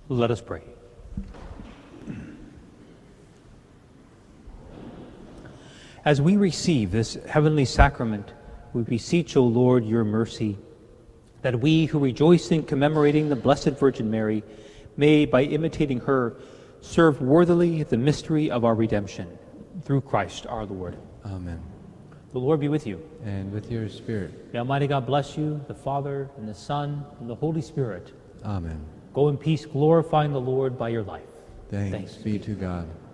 Let us pray. As we receive this heavenly sacrament, we beseech, O Lord, your mercy, that we who rejoice in commemorating the Blessed Virgin Mary may, by imitating her, serve worthily the mystery of our redemption. Through Christ our Lord. Amen. The Lord be with you. And with your spirit. May Almighty God bless you, the Father, and the Son, and the Holy Spirit. Amen. Go in peace, glorifying the Lord by your life. Thanks be to God.